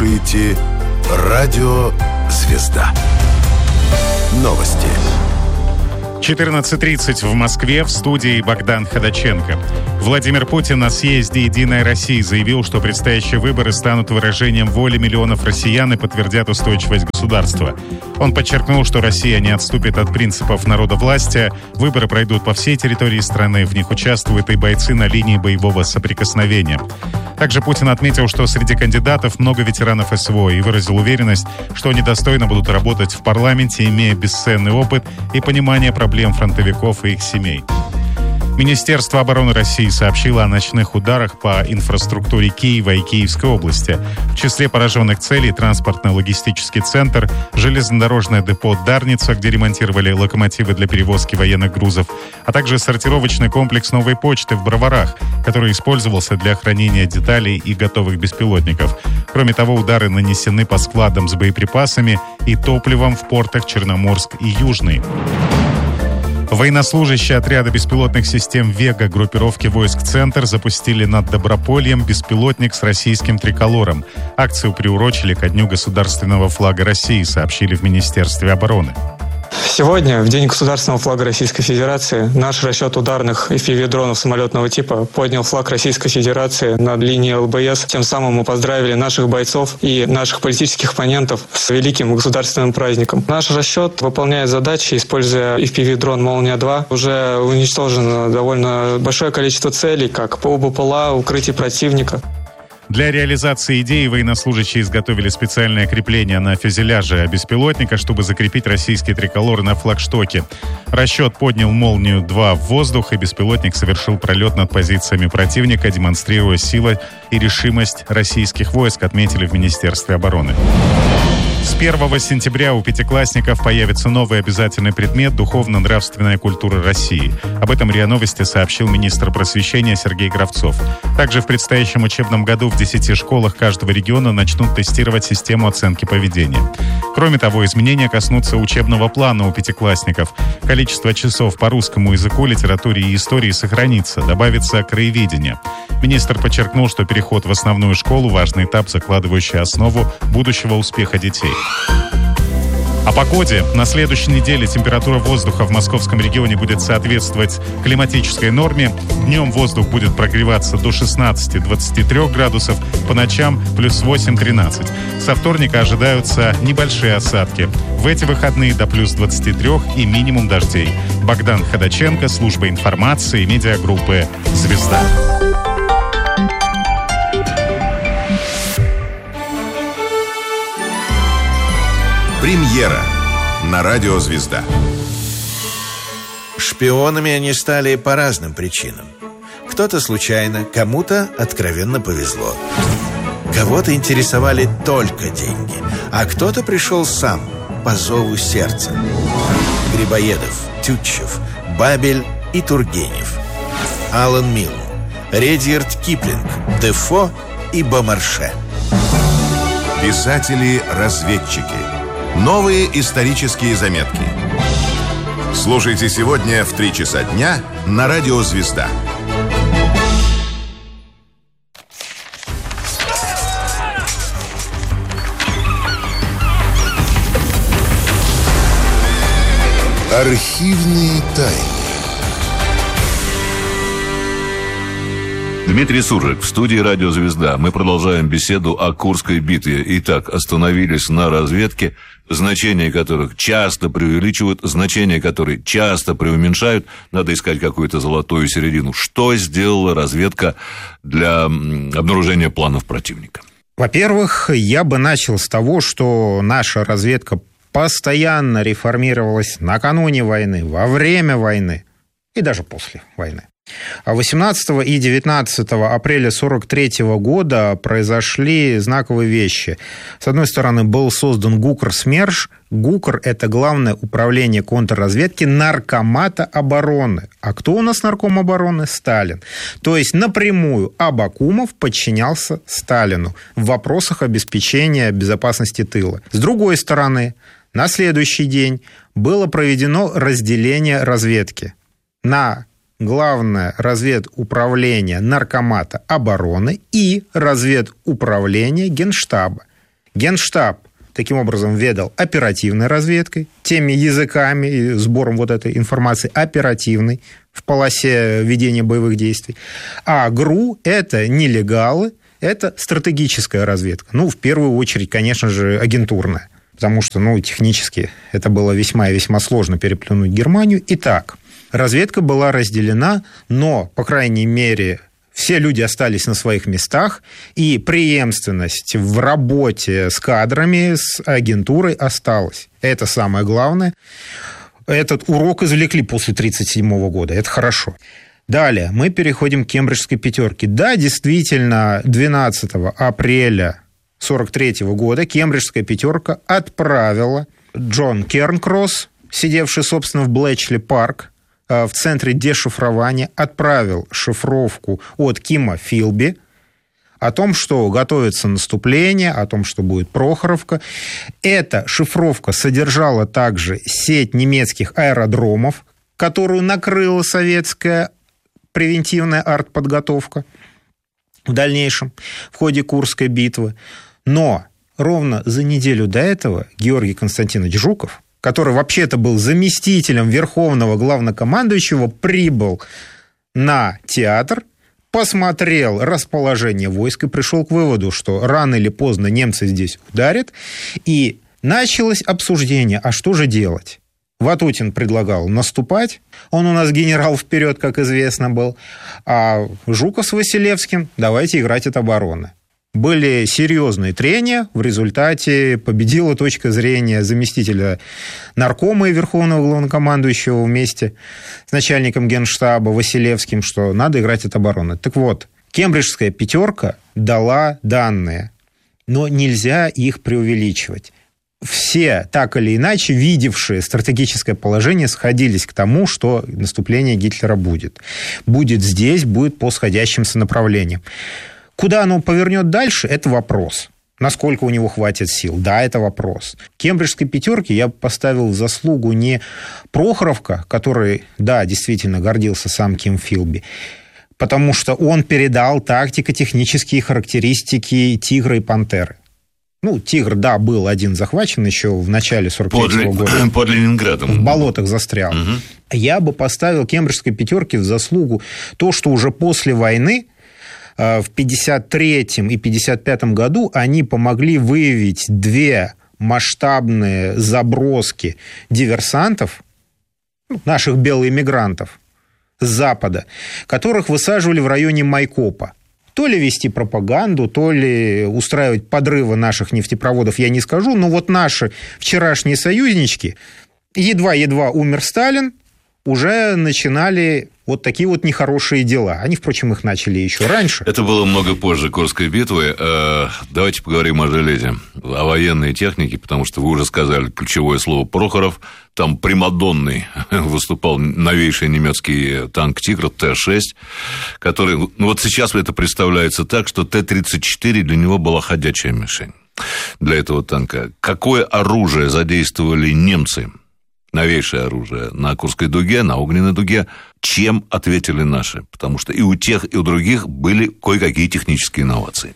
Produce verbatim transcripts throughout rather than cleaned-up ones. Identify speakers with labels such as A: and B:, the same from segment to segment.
A: слушаете «Радио Звезда». Новости.
B: четырнадцать тридцать в Москве, в студии Богдан Ходаченко. Владимир Путин на съезде «Единая Россия» заявил, что предстоящие выборы станут выражением воли миллионов россиян и подтвердят устойчивость государства. Он подчеркнул, что Россия не отступит от принципов народовластия. Выборы пройдут по всей территории страны, в них участвуют и бойцы на линии боевого соприкосновения. Также Путин отметил, что среди кандидатов много ветеранов СВО и выразил уверенность, что они достойно будут работать в парламенте, имея бесценный опыт и понимание проблем фронтовиков и их семей. Министерство обороны России сообщило о ночных ударах по инфраструктуре Киева и Киевской области. В числе пораженных целей транспортно-логистический центр, железнодорожное депо Дарница, где ремонтировали локомотивы для перевозки военных грузов, а также сортировочный комплекс новой почты в Броварах, который использовался для хранения деталей и готовых беспилотников. Кроме того, удары нанесены по складам с боеприпасами и топливом в портах Черноморск и Южный. Военнослужащие отряда беспилотных систем «Вега» группировки войск «Центр» запустили над Добропольем беспилотник с российским триколором. Акцию приурочили ко Дню государственного флага России, сообщили в Министерстве обороны.
C: Сегодня, в День государственного флага Российской Федерации, наш расчет ударных эф пи ви-дронов самолетного типа поднял флаг Российской Федерации над линией эл бэ эс. Тем самым мы поздравили наших бойцов и наших политических оппонентов с великим государственным праздником. Наш расчет выполняет задачи, используя эф пи ви-дрон «Молния-два». Уже уничтожено довольно большое количество целей, как по БПЛА, укрытий противника.
B: Для реализации идеи военнослужащие изготовили специальное крепление на фюзеляже беспилотника, чтобы закрепить российский триколор на флагштоке. Расчет поднял «Молнию-два» в воздух, и беспилотник совершил пролет над позициями противника, демонстрируя силу и решимость российских войск, отметили в Министерстве обороны. С первого сентября у пятиклассников появится новый обязательный предмет «Духовно-нравственная культура России». Об этом РИА Новости сообщил министр просвещения Сергей Гравцов. Также в предстоящем учебном году в десяти школах каждого региона начнут тестировать систему оценки поведения. Кроме того, изменения коснутся учебного плана у пятиклассников. Количество часов по русскому языку, литературе и истории сохранится, добавится краеведение. Министр подчеркнул, что переход в основную школу – важный этап, закладывающий основу будущего успеха детей. О погоде. На следующей неделе температура воздуха в московском регионе будет соответствовать климатической норме. Днем воздух будет прогреваться до шестнадцати-двадцати трёх градусов, по ночам плюс восемь-тринадцать. Со вторника ожидаются небольшие осадки. В эти выходные до плюс двадцати трёх и минимум дождей. Богдан Ходаченко, служба информации, медиагруппы «Звезда».
A: Премьера на радио «Звезда».
D: Шпионами они стали по разным причинам. Кто-то случайно, кому-то откровенно повезло. Кого-то интересовали только деньги, а кто-то пришел сам, по зову сердца. Грибоедов, Тютчев, Бабель и Тургенев, Алан Милл, Редьярд Киплинг, Дефо и Бомарше.
A: Писатели-разведчики. Новые исторические заметки. Слушайте сегодня в три часа дня на радио «Звезда». Архивные тайны.
E: Дмитрий Суржик в студии «Радио Звезда». Мы продолжаем беседу о Курской битве. Итак, остановились на разведке, значения которых часто преувеличивают, значения которых часто преуменьшают. Надо искать какую-то золотую середину. Что сделала разведка для обнаружения планов противника?
F: Во-первых, я бы начал с того, что наша разведка постоянно реформировалась накануне войны, во время войны и даже после войны. восемнадцатого и девятнадцатого апреля сорок третьего года произошли знаковые вещи. С одной стороны, был создан ГУКР-СМЕРШ. ГУКР – это Главное управление контрразведки Наркомата обороны. А кто у нас нарком обороны? Сталин. То есть напрямую Абакумов подчинялся Сталину в вопросах обеспечения безопасности тыла. С другой стороны, на следующий день было проведено разделение разведки на Главное разведуправление Наркомата обороны и разведуправление Генштаба. Генштаб таким образом ведал оперативной разведкой, теми языками и сбором вот этой информации оперативной в полосе ведения боевых действий. А ГРУ – это нелегалы, это стратегическая разведка. Ну, в первую очередь, конечно же, агентурная, потому что, ну, технически это было весьма и весьма сложно переплюнуть Германию. Итак, разведка была разделена, но, по крайней мере, все люди остались на своих местах, и преемственность в работе с кадрами, с агентурой осталась. Это самое главное. Этот урок извлекли после тысяча девятьсот тридцать седьмого года. Это хорошо. Далее мы переходим к Кембриджской пятерке. Да, действительно, двенадцатого апреля сорок третьего года Кембриджская пятерка отправила Джон Кернкросс, сидевший, собственно, в Блэчли-парк, в центре дешифрования, отправил шифровку от Кима Филби о том, что готовится наступление, о том, что будет Прохоровка. Эта шифровка содержала также сеть немецких аэродромов, которую накрыла советская превентивная артподготовка в дальнейшем, в ходе Курской битвы. Но ровно за неделю до этого Георгий Константинович Жуков, который вообще-то был заместителем верховного главнокомандующего, прибыл на театр, посмотрел расположение войск и пришел к выводу, что рано или поздно немцы здесь ударят. И началось обсуждение, а что же делать? Ватутин предлагал наступать, он у нас генерал вперед, как известно, был, а Жуков с Василевским давайте играть от обороны. Были серьезные трения, в результате победила точка зрения заместителя наркома и верховного главнокомандующего вместе с начальником Генштаба Василевским, что надо играть от обороны. Так вот, Кембриджская пятерка дала данные, но нельзя их преувеличивать. Все, так или иначе, видевшие стратегическое положение, сходились к тому, что наступление Гитлера будет. Будет здесь, будет по сходящимся направлениям. Куда оно повернет дальше, это вопрос. Насколько у него хватит сил, да, это вопрос. Кембриджской пятерке я поставил в заслугу не Прохоровка, который, да, действительно гордился сам Ким Филби, потому что он передал тактико-технические характеристики «Тигра» и «Пантеры». Ну, «Тигр», да, был один захвачен еще в начале сорок третьего года.
E: Под Ленинградом.
F: В болотах застрял.
E: Угу.
F: Я бы поставил Кембриджской пятерке в заслугу то, что уже после войны в пятьдесят третьем и пятьдесят пятом году они помогли выявить две масштабные заброски диверсантов, наших белоэмигрантов с Запада, которых высаживали в районе Майкопа. То ли вести пропаганду, то ли устраивать подрывы наших нефтепроводов, я не скажу, но вот наши вчерашние союзнички, едва-едва умер Сталин, уже начинали вот такие вот нехорошие дела. Они, впрочем, их начали еще раньше.
E: Это было много позже Курской битвы. Давайте поговорим о железе, о военной технике, потому что вы уже сказали ключевое слово Прохоров. Там примадонный выступал новейший немецкий танк «Тигр» Т шесть, который... Ну, вот сейчас это представляется так, что Т тридцать четыре для него была ходячая мишень для этого танка. Какое оружие задействовали немцы? Новейшее оружие на Курской дуге, на Огненной дуге. Чем ответили наши? Потому что и у тех, и у других были кое-какие технические инновации.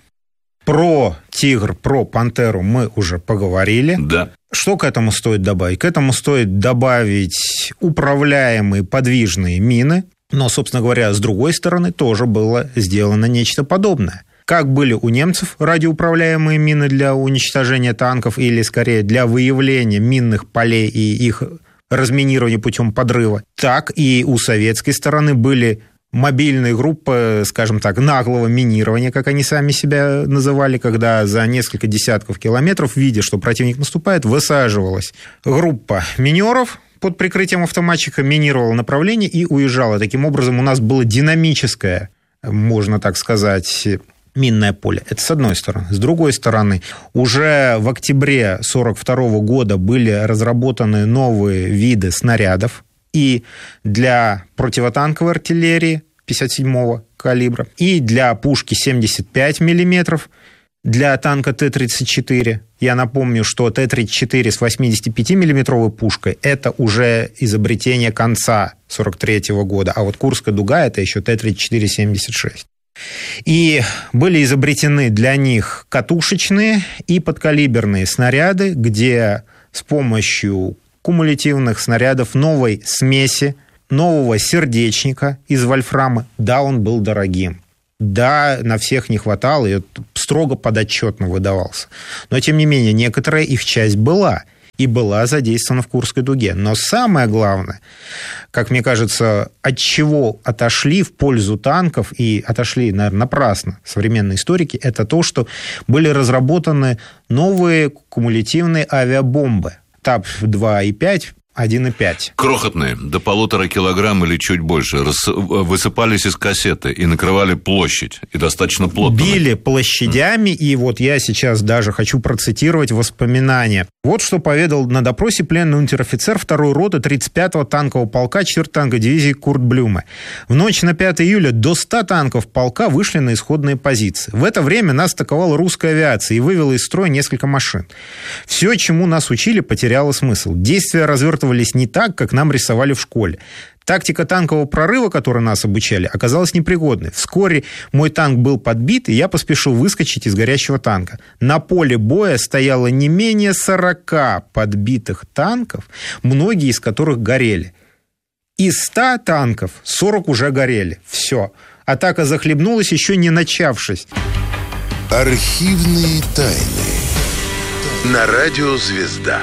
F: Про «Тигр», про «Пантеру» мы уже поговорили.
E: Да.
F: Что к этому стоит добавить? К этому стоит добавить управляемые подвижные мины. Но, собственно говоря, с другой стороны тоже было сделано нечто подобное. Как были у немцев радиоуправляемые мины для уничтожения танков или, скорее, для выявления минных полей и их разминирования путем подрыва, так и у советской стороны были мобильные группы, скажем так, наглого минирования, как они сами себя называли, когда за несколько десятков километров, видя, что противник наступает, высаживалась группа минеров под прикрытием автоматчика, минировала направление и уезжала. Таким образом, у нас было динамическое, можно так сказать, минное поле. Это с одной стороны. С другой стороны, уже в октябре сорок второго года были разработаны новые виды снарядов и для противотанковой артиллерии пятьдесят седьмого калибра, и для пушки семьдесят пять миллиметров, для танка Т тридцать четыре. Я напомню, что Т тридцать четыре с восьмидесятипятимиллиметровой пушкой – это уже изобретение конца сорок третьего года, а вот Курская дуга – это еще Т тридцать четыре семьдесят шесть. И были изобретены для них катушечные и подкалиберные снаряды, где с помощью кумулятивных снарядов новой смеси, нового сердечника из вольфрама, да, он был дорогим. Да, на всех не хватало, и строго подотчетно выдавался. Но, тем не менее, некоторая их часть была, и была задействована в Курской дуге. Но самое главное, как мне кажется, от чего отошли в пользу танков, и отошли, наверное, напрасно современные историки, это то, что были разработаны новые кумулятивные авиабомбы ТАП два и пять, один и пять.
E: Крохотные, до полутора килограмм или чуть больше, рас... высыпались из кассеты и накрывали площадь, и достаточно плотно.
F: Били площадями, и вот я сейчас даже хочу процитировать воспоминания. Вот что поведал на допросе пленный унтер-офицер второй роты тридцать пятого танкового полка четвертой танковой дивизии Курт Блюме. В ночь на пятое июля до ста танков полка вышли на исходные позиции. В это время нас атаковала русская авиация и вывела из строя несколько машин. Все, чему нас учили, потеряло смысл. Действия развертывались не так, как нам рисовали в школе. Тактика танкового прорыва, которой нас обучали, оказалась непригодной. Вскоре мой танк был подбит, и я поспешил выскочить из горящего танка. На поле боя стояло не менее сорока подбитых танков, многие из которых горели. Из ста танков сорок уже горели. Все. Атака захлебнулась, еще не начавшись.
A: Архивные тайны. На радио «Звезда».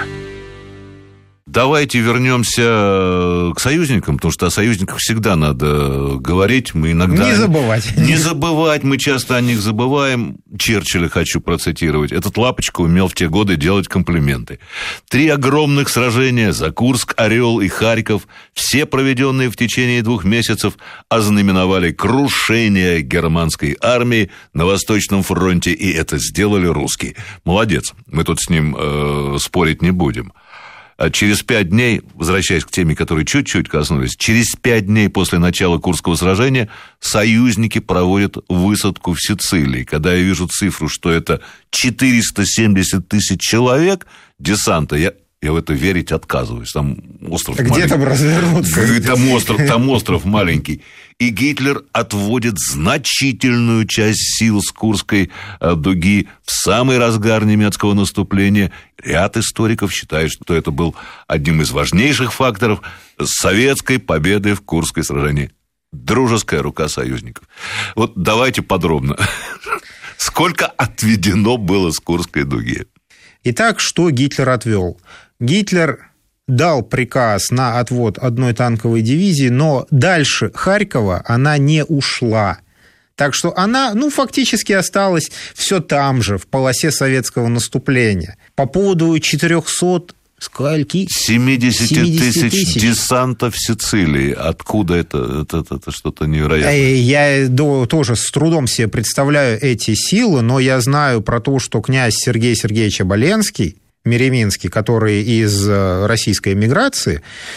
E: Давайте вернемся к союзникам, потому что о союзниках всегда надо говорить. Мы иногда...
F: Не забывать.
E: Не забывать, мы часто о них забываем. Черчилля хочу процитировать. Этот Лапочка умел в те годы делать комплименты. Три огромных сражения за Курск, Орел и Харьков, все проведенные в течение двух месяцев, ознаменовали крушение германской армии на Восточном фронте, и это сделали русские. Молодец, мы тут с ним э, спорить не будем. Через пять дней, возвращаясь к теме, которой чуть-чуть коснулись, через пять дней после начала Курского сражения союзники проводят высадку в Сицилии. Когда я вижу цифру, что это четыреста семьдесят тысяч человек десанта, я, я в это верить отказываюсь. Там остров
F: а
E: маленький.
F: Где там развернуться?
E: Там остров, там остров маленький. И Гитлер отводит значительную часть сил с Курской дуги в самый разгар немецкого наступления. Ряд историков считают, что это был одним из важнейших факторов советской победы в Курской сражении. Дружеская рука союзников. Вот давайте подробно. Сколько отведено было с Курской дуги?
F: Итак, что Гитлер отвел? Гитлер дал приказ на отвод одной танковой дивизии, но дальше Харькова она не ушла. Так что она, ну, фактически осталась все там же, в полосе советского наступления. По поводу четырехсот... Скольки?
E: семьдесят тысяч десанта в Сицилии. Откуда это? Это, это, это что-то невероятное.
F: Я до, тоже с трудом себе представляю эти силы, но я знаю про то, что князь Сергей Сергеевич Оболенский, Мереминский, который из российской эмиграции,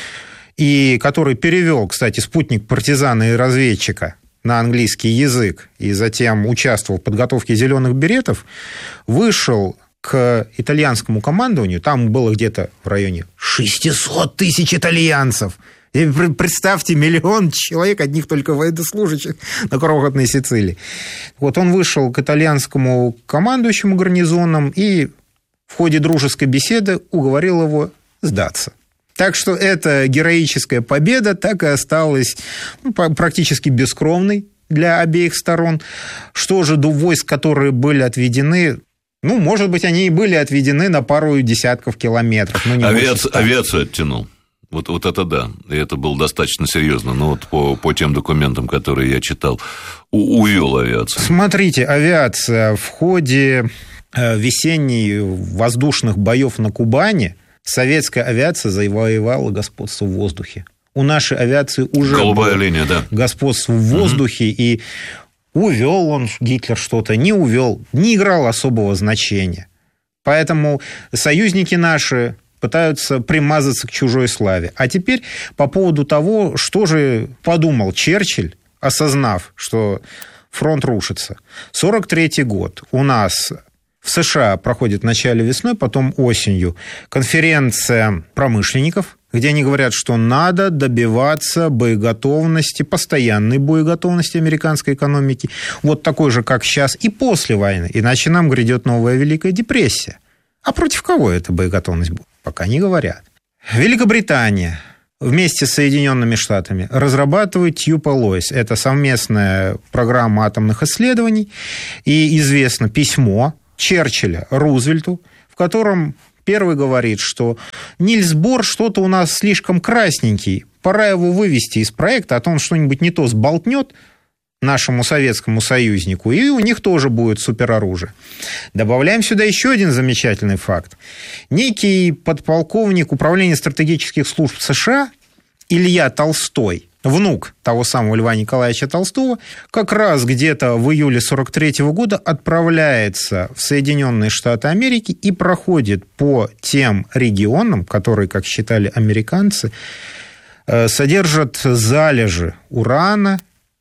F: и который перевел, кстати, спутник партизана и разведчика на английский язык, и затем участвовал в подготовке «Зеленых беретов», вышел к итальянскому командованию, там было где-то в районе шестьсот тысяч итальянцев. И представьте, миллион человек, одних только военнослужащих на крохотной Сицилии. Вот он вышел к итальянскому командующему гарнизоном и в ходе дружеской беседы уговорил его сдаться. Так что эта героическая победа так и осталась, ну, практически бескровной для обеих сторон. Что же до войск, которые были отведены... Ну, может быть, они и были отведены на пару десятков километров. Но не
E: Авиация, авиацию оттянул. Вот, вот это да. И это было достаточно серьезно. Но вот по, по тем документам, которые я читал, у, увел авиацию. Смотрите,
F: авиация в ходе весенних воздушных боев на Кубани советская авиация завоевала господство в воздухе. У нашей авиации уже
E: голубая линия, да.
F: Господство в воздухе, угу. И увел он, Гитлер, что-то, не увел, не играл особого значения. Поэтому союзники наши пытаются примазаться к чужой славе. А теперь по поводу того, что же подумал Черчилль, осознав, что фронт рушится. сорок третий год. У нас В США проходит в начале весной, потом осенью конференция промышленников, где они говорят, что надо добиваться боеготовности, постоянной боеготовности американской экономики, вот такой же, как сейчас, и после войны, иначе нам грядет новая Великая депрессия. А против кого эта боеготовность будет? Пока не говорят. Великобритания вместе с Соединенными Штатами разрабатывает Тьюпа-Лойс. Это совместная программа атомных исследований, и известно письмо Черчилля Рузвельту, в котором первый говорит, что Нильс Бор что-то у нас слишком красненький, пора его вывести из проекта, а то он что-нибудь не то сболтнет нашему советскому союзнику, и у них тоже будет супероружие. Добавляем сюда еще один замечательный факт. Некий подполковник Управления стратегических служб США Илья Толстой, внук того самого Льва Николаевича Толстого, как раз где-то в июле сорок третьего года отправляется в Соединенные Штаты Америки и проходит по тем регионам, которые, как считали американцы, содержат залежи урана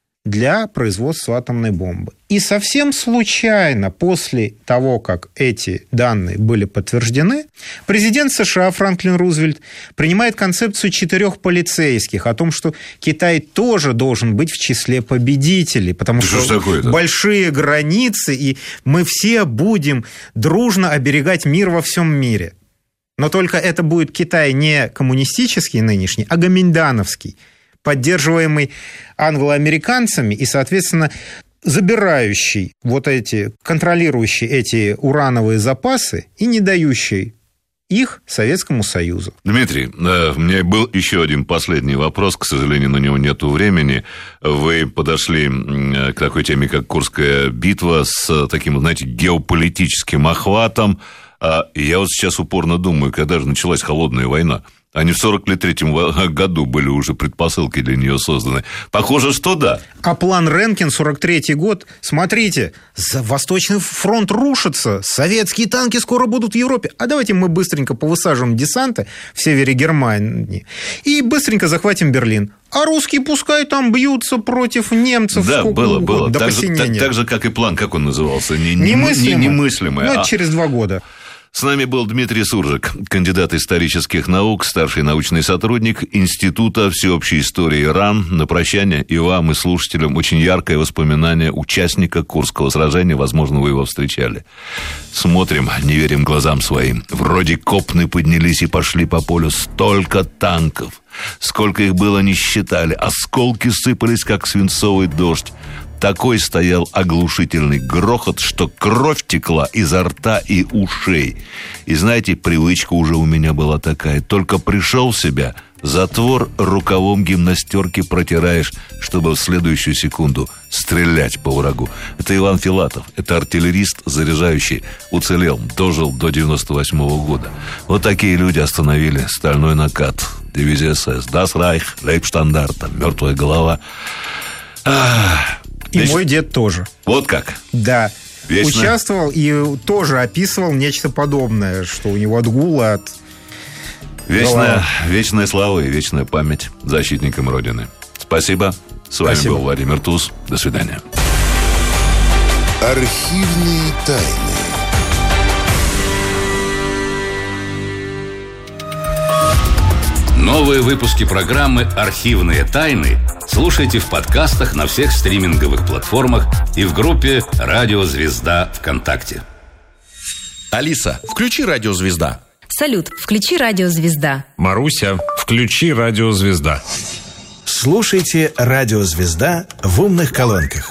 F: для производства атомной бомбы. И совсем случайно, после того, как эти данные были подтверждены, президент США Франклин Рузвельт принимает концепцию четырех полицейских о том, что Китай тоже должен быть в числе победителей, потому что, что большие границы, и мы все будем дружно оберегать мир во всем мире. Но только это будет Китай не коммунистический нынешний, а гоминдановский, поддерживаемый англоамериканцами и, соответственно, забирающий вот эти, контролирующий эти урановые запасы и не дающий их Советскому Союзу.
E: Дмитрий, у меня был еще один последний вопрос, к сожалению, на него нету времени. Вы подошли к такой теме, как Курская битва, с таким, знаете, геополитическим охватом. Я вот сейчас упорно думаю, когда же началась холодная война. Они в сорок третьем году были уже предпосылки для нее созданы. Похоже, что да.
F: А план Ренкин, сорок третий год, смотрите, Восточный фронт рушится, советские танки скоро будут в Европе. А давайте мы быстренько повысаживаем десанты в севере Германии и быстренько захватим Берлин. А русские пускай там бьются против немцев.
E: Да, было, было.
F: До
E: так,
F: посинения.
E: Же, так, так же, как и план, как он назывался? Не,
F: немыслимый.
E: Не, немыслимый.
F: Ну, это
E: а...
F: через два года.
E: С нами был Дмитрий Суржик, кандидат исторических наук, старший научный сотрудник Института всеобщей истории РАН. На прощание и вам, и слушателям очень яркое воспоминание участника Курского сражения. Возможно, вы его встречали. Смотрим, не верим глазам своим. Вроде копны поднялись и пошли по полю. Столько танков. Сколько их было, не считали. Осколки сыпались, как свинцовый дождь. Такой стоял оглушительный грохот, что кровь текла изо рта и ушей. И знаете, привычка уже у меня была такая. Только пришел в себя, затвор рукавом гимнастерки протираешь, чтобы в следующую секунду стрелять по врагу. Это Иван Филатов, это артиллерист, заряжающий, уцелел, дожил до девяносто восьмого года. Вот такие люди остановили стальной накат. Дивизия СС, Das Reich, Лейбштандарта, мертвая голова. Ах...
F: И Вечно... мой дед тоже.
E: Вот как?
F: Да.
E: Вечно...
F: Участвовал и тоже описывал нечто подобное, что у него отгуло от...
E: Вечная, вечная слава и вечная память защитникам Родины. Спасибо. С вами Спасибо. был Владимир Туз. До свидания.
A: Архивные тайны.
G: Новые выпуски программы «Архивные тайны» слушайте в подкастах на всех стриминговых платформах и в группе «Радио Звезда» ВКонтакте.
H: Алиса, включи «Радио Звезда».
I: Салют, включи «Радио Звезда».
J: Маруся, включи «Радио Звезда».
D: Слушайте «Радио Звезда» в умных колонках.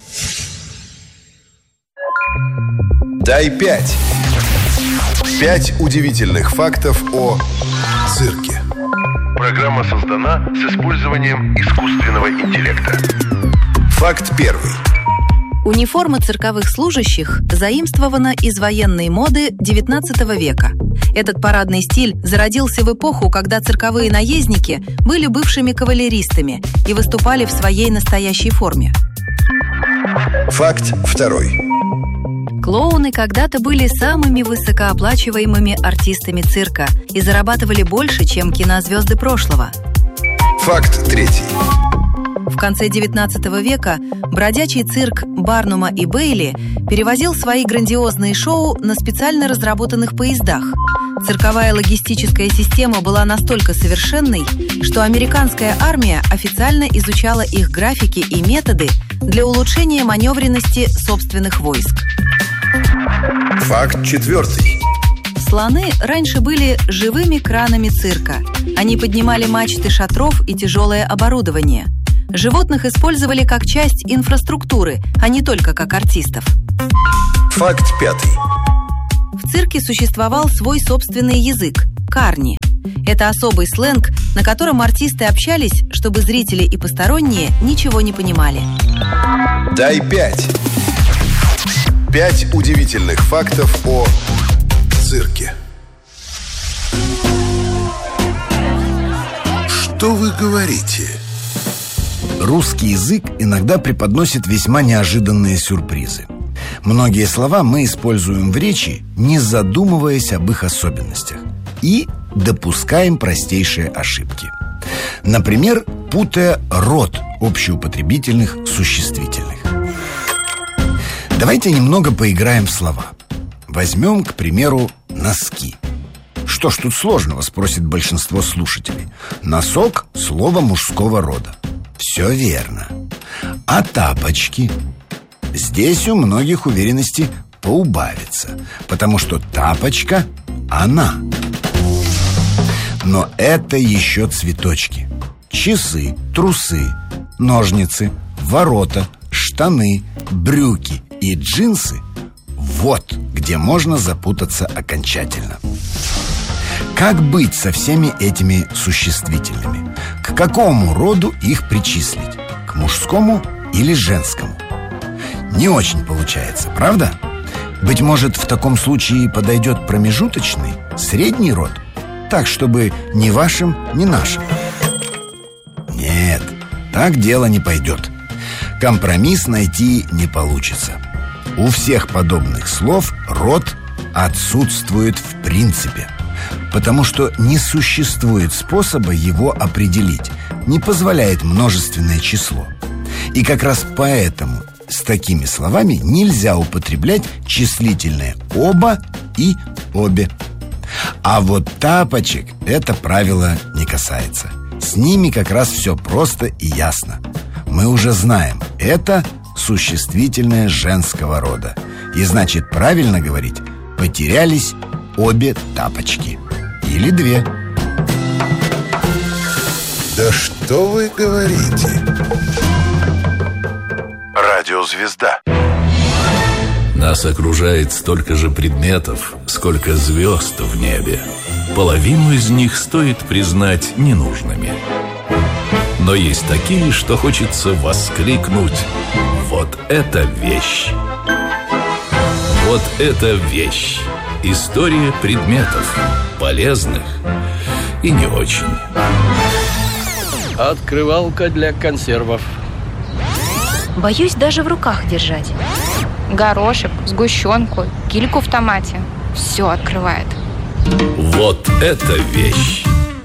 A: Дай пять. Пять удивительных фактов о цирке. Программа создана с использованием искусственного интеллекта. Факт первый.
I: Униформа цирковых служащих заимствована из военной моды девятнадцатого века. Этот парадный стиль зародился в эпоху, когда цирковые наездники были бывшими кавалеристами и выступали в своей настоящей форме.
A: Факт второй.
I: Клоуны когда-то были самыми высокооплачиваемыми артистами цирка и зарабатывали больше, чем кинозвезды прошлого.
A: Факт третий.
I: В конце девятнадцатого века бродячий цирк Барнума и Бейли перевозил свои грандиозные шоу на специально разработанных поездах. Цирковая логистическая система была настолько совершенной, что американская армия официально изучала их графики и методы для улучшения маневренности собственных войск.
A: Факт четвертый.
I: Слоны раньше были живыми кранами цирка. Они поднимали мачты шатров и тяжелое оборудование. Животных использовали как часть инфраструктуры, а не только как артистов.
A: Факт пятый.
I: В цирке существовал свой собственный язык – карни. Это особый сленг, на котором артисты общались, чтобы зрители и посторонние ничего не понимали.
A: Дай пять. Пять удивительных фактов о цирке. Что вы говорите?
K: Русский язык иногда преподносит весьма неожиданные сюрпризы. Многие слова мы используем в речи, не задумываясь об их особенностях, и допускаем простейшие ошибки. Например, путая род общеупотребительных существительных. Давайте немного поиграем в слова. Возьмем, к примеру, носки. Что ж тут сложного, спросит большинство слушателей. Носок – слово мужского рода. Все верно. А тапочки? Здесь у многих уверенности поубавится, потому что тапочка – она. Но это еще цветочки. Часы, трусы, ножницы, ворота, штаны, брюки и джинсы – вот где можно запутаться окончательно. Как быть со всеми этими существительными? К какому роду их причислить? К мужскому или женскому? Не очень получается, правда? Быть может, в таком случае подойдет промежуточный, средний род? Так, чтобы ни вашим, ни нашим. Нет, так дело не пойдет. Компромисс найти не получится. У всех подобных слов род отсутствует в принципе, потому что не существует способа его определить, не позволяет множественное число. И как раз поэтому с такими словами нельзя употреблять числительные «оба» и «обе». А вот тапочек это правило не касается. С ними как раз все просто и ясно. Мы уже знаем, это существительное женского рода. И значит, правильно говорить: потерялись обе тапочки. Или две.
A: Да что вы говорите? Радиозвезда.
G: Нас окружает столько же предметов, сколько звезд в небе. Половину из них стоит признать ненужными. Но есть такие, что хочется воскликнуть: вот это вещь! Вот это вещь! История предметов, полезных и не очень.
L: Открывалка для консервов.
M: Боюсь даже в руках держать. Горошек, сгущенку, кильку в томате. Все открывает.
G: Вот это вещь!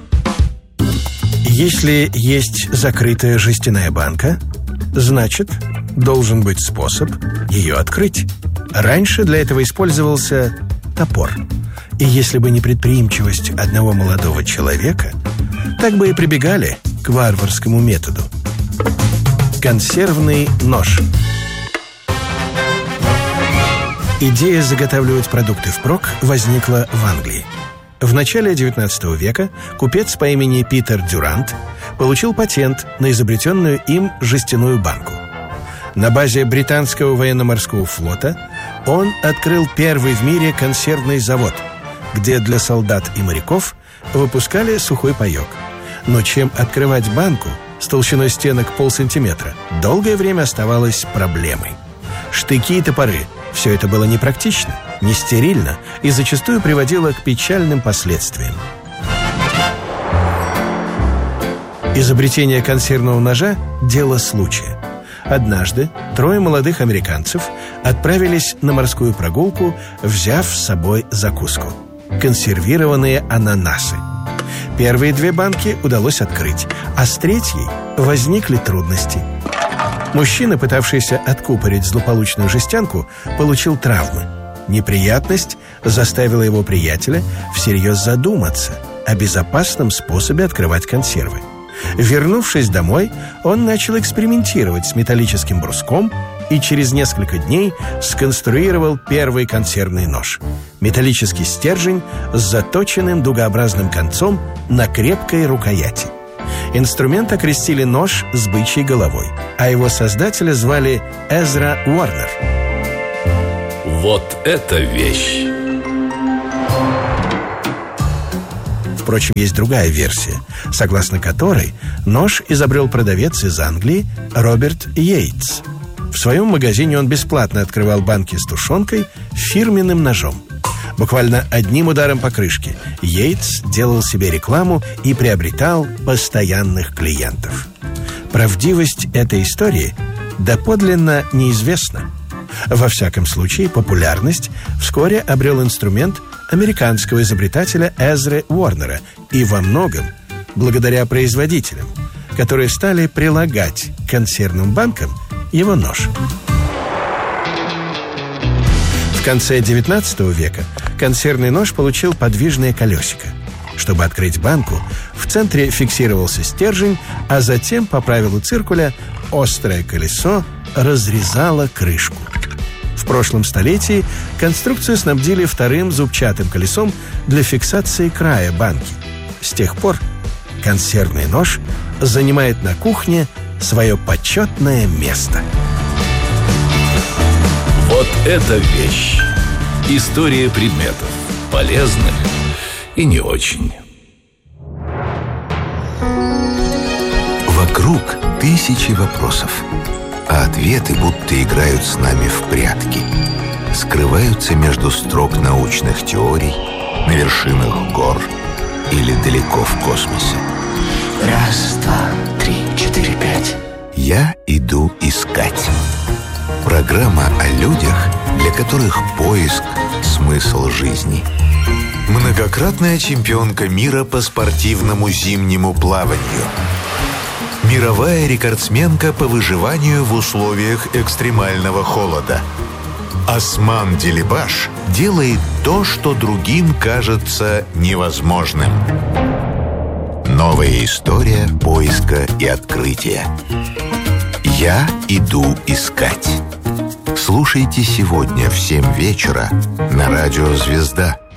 D: Если есть закрытая жестяная банка, значит, должен быть способ ее открыть. Раньше для этого использовался топор. И если бы не предприимчивость одного молодого человека, так бы и прибегали к варварскому методу. Консервный нож. Идея заготавливать продукты впрок возникла в Англии. В начале девятнадцатого века купец по имени Питер Дюрант получил патент на изобретенную им жестяную банку. На базе британского военно-морского флота он открыл первый в мире консервный завод, где для солдат и моряков выпускали сухой паёк. Но чем открывать банку с толщиной стенок полсантиметра долгое время оставалось проблемой. Штыки и топоры – все это было непрактично, не стерильно и зачастую приводило к печальным последствиям. Изобретение консервного ножа – дело случая. Однажды трое молодых американцев отправились на морскую прогулку, взяв с собой закуску – консервированные ананасы. Первые две банки удалось открыть, а с третьей возникли трудности. Мужчина, пытавшийся откупорить злополучную жестянку, получил травмы. Неприятность заставила его приятеля всерьез задуматься о безопасном способе открывать консервы. Вернувшись домой, он начал экспериментировать с металлическим бруском и через несколько дней сконструировал первый консервный нож. Металлический стержень с заточенным дугообразным концом на крепкой рукояти. Инструмент окрестили нож с бычьей головой, а его создателя звали Эзра Уорнер.
G: Вот это вещь!
D: Впрочем, есть другая версия, согласно которой нож изобрел продавец из Англии Роберт Йейтс. В своем магазине он бесплатно открывал банки с тушенкой фирменным ножом. Буквально одним ударом по крышке Йейтс делал себе рекламу и приобретал постоянных клиентов. Правдивость этой истории доподлинно неизвестна. Во всяком случае, популярность вскоре обрел инструмент американского изобретателя Эзры Уорнера и во многом благодаря производителям, которые стали прилагать к консервным банкам его нож. В конце девятнадцатого века консервный нож получил подвижное колесико. Чтобы открыть банку, в центре фиксировался стержень, а затем, по правилу циркуля, острое колесо разрезало крышку. В прошлом столетии конструкцию снабдили вторым зубчатым колесом для фиксации края банки. С тех пор консервный нож занимает на кухне свое почетное место.
G: Вот это вещь! История предметов. Полезных и не очень.
N: Вокруг тысячи вопросов, а ответы будто играют с нами в прятки. Скрываются между строк научных теорий, на вершинах гор или далеко в космосе.
O: Раз, два, три, четыре, пять.
N: Я иду искать. Программа о людях, для которых поиск – смысл жизни. Многократная чемпионка мира по спортивному зимнему плаванию. Мировая рекордсменка по выживанию в условиях экстремального холода. Осман Делибаш делает то, что другим кажется невозможным. Новая история поиска и открытия. Я иду искать. Слушайте сегодня в семь вечера на радио «Звезда».